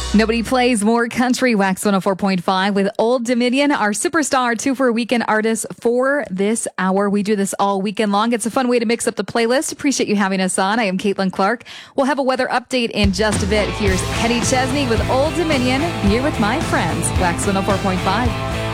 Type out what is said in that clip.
Nobody plays more country. Wax 104.5 with Old Dominion, our superstar 2 for a Weekend artist for this hour. We do this all weekend long. It's a fun way to mix up the playlist. Appreciate you having us on. I am Caitlin Clark. We'll have a weather update in just a bit. Here's Kenny Chesney with Old Dominion, here with my friends. Wax 104.5.